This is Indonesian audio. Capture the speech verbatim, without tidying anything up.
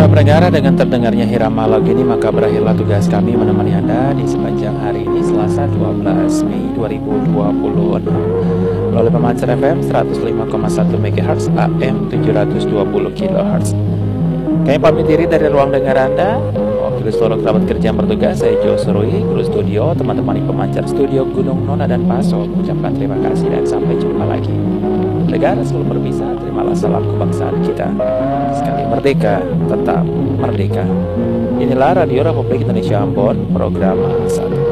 pendengar, dengan terdengarnya Hirama lagu ini maka berakhirlah tugas kami menemani Anda di sepanjang hari ini Selasa dua belas Mei dua ribu dua puluh enam melalui pemancar F M seratus lima koma satu MHz, A M tujuh ratus dua puluh kilohertz. Kami pamit diri dari ruang dengar Anda. Waktu seluruh kerabat kerja yang bertugas, saya Jo Surui, kru studio, teman-teman di pemancar studio Gunung Nona dan Paso, mengucapkan terima kasih dan sampai jumpa lagi. Negara selalu berpisah, terimalah salam kebangsaan kita. Sekali merdeka, tetap merdeka. Inilah Radio Republik Indonesia Ambon, program satu.